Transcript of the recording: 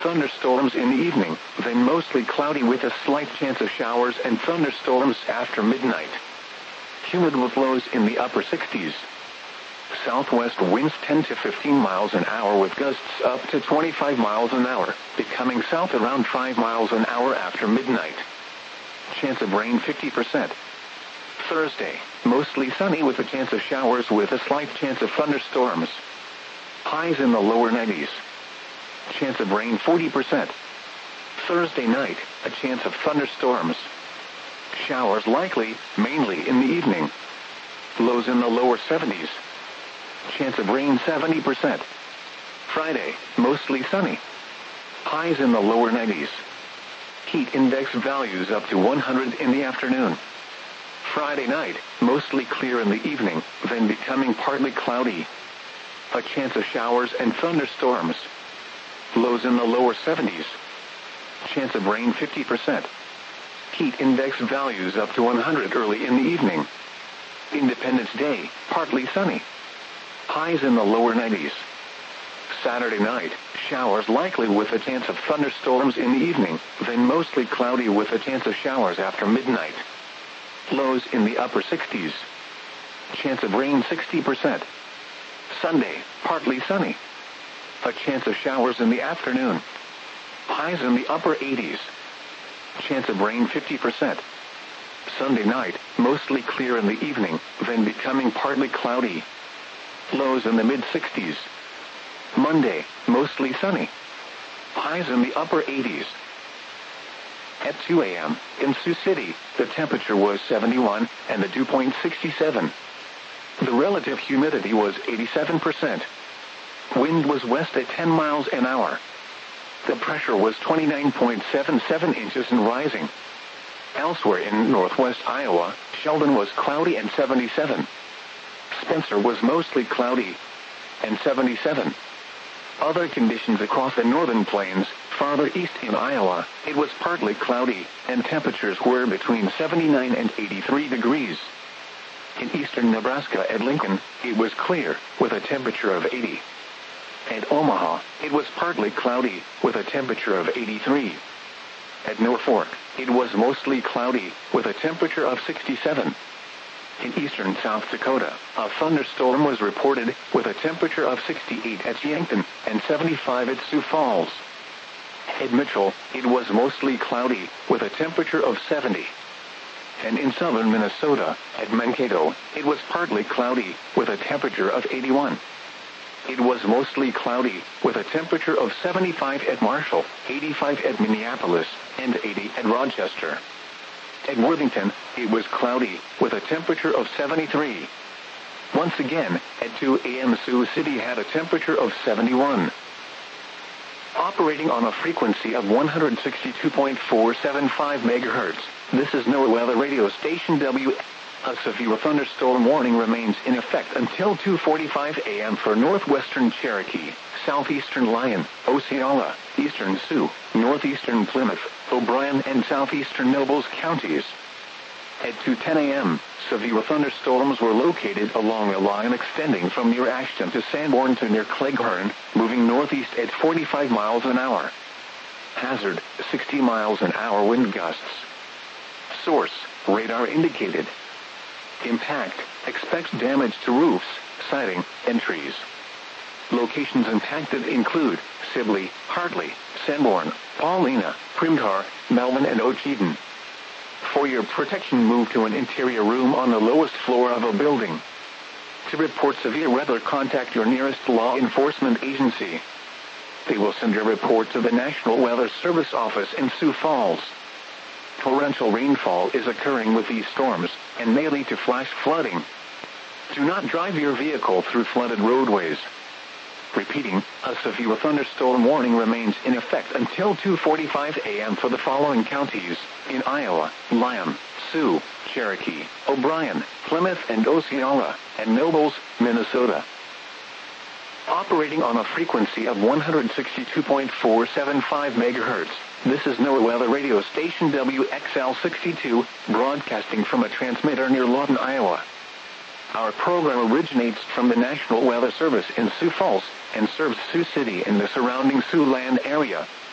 Thunderstorms in the evening, then mostly cloudy with a slight chance of showers and thunderstorms after midnight. Humid with lows in the upper 60s. Southwest winds 10 to 15 miles an hour with gusts up to 25 miles an hour, becoming south around 5 miles an hour after midnight. Chance of rain 50%. Thursday, mostly sunny with a chance of showers with a slight chance of thunderstorms. Highs in the lower 90s. Chance of rain 40%. Thursday night, a chance of thunderstorms. Showers likely, mainly in the evening. Lows in the lower 70s. Chance of rain 70%. Friday, mostly sunny. Highs in the lower 90s. Heat index values up to 100 in the afternoon. Friday night, mostly clear in the evening, then becoming partly cloudy. A chance of showers and thunderstorms. Lows in the lower 70s. Chance of rain 50%. Heat index values up to 100 early in the evening. Independence Day, partly sunny. Highs in the lower 90s. Saturday night, showers likely with a chance of thunderstorms in the evening, then mostly cloudy with a chance of showers after midnight. Lows in the upper 60s. Chance of rain 60%. Sunday, partly sunny. A chance of showers in the afternoon. Highs in the upper 80s. Chance of rain 50%. Sunday night, mostly clear in the evening, then becoming partly cloudy. Lows in the mid-60s. Monday, mostly sunny. Highs in the upper 80s. At 2 a.m., in Sioux City, the temperature was 71 and the dew point 67. The relative humidity was 87%. Wind was west at 10 miles an hour. The pressure was 29.77 inches and rising. Elsewhere in northwest Iowa, Sheldon was cloudy and 77. Spencer was mostly cloudy and 77. Other conditions across the northern plains, farther east in Iowa, it was partly cloudy, and temperatures were between 79 and 83 degrees. In eastern Nebraska at Lincoln, it was clear, with a temperature of 80. At Omaha, it was partly cloudy, with a temperature of 83. At Norfolk, it was mostly cloudy, with a temperature of 67. In eastern South Dakota, a thunderstorm was reported, with a temperature of 68 at Yankton and 75 at Sioux Falls. At Mitchell, it was mostly cloudy, with a temperature of 70. And in southern Minnesota, at Mankato, it was partly cloudy, with a temperature of 81. It was mostly cloudy, with a temperature of 75 at Marshall, 85 at Minneapolis, and 80 at Rochester. At Worthington, it was cloudy, with a temperature of 73. Once again, at 2 a.m. Sioux City had a temperature of 71. Operating on a frequency of 162.475 MHz, this is NOAA Weather Radio Station W. A severe thunderstorm warning remains in effect until 2:45 a.m. for northwestern Cherokee, southeastern Lyon, Osceola, eastern Sioux, northeastern Plymouth, O'Brien and southeastern Nobles counties. At 2:10 a.m., severe thunderstorms were located along a line extending from near Ashton to Sanborn to near Cleghorn, moving northeast at 45 miles an hour. Hazard, 60 miles an hour wind gusts. Source, radar indicated. Impact, expects damage to roofs, siding, and trees. Locations impacted include Sibley, Hartley, Sanborn, Paulina, Primtar, Melvin, and Ocheyedan. For your protection, move to an interior room on the lowest floor of a building. To report severe weather, contact your nearest law enforcement agency. They will send your report to the National Weather Service office in Sioux Falls. Torrential rainfall is occurring with these storms, and may lead to flash flooding. Do not drive your vehicle through flooded roadways. Repeating, a severe thunderstorm warning remains in effect until 2:45 a.m. for the following counties in Iowa: Lyon, Sioux, Cherokee, O'Brien, Plymouth and Osceola, and Nobles, Minnesota. Operating on a frequency of 162.475 MHz, this is NOAA Weather Radio Station WXL62, broadcasting from a transmitter near Lawton, Iowa. Our program originates from the National Weather Service in Sioux Falls and serves Sioux City and the surrounding Siouxland area.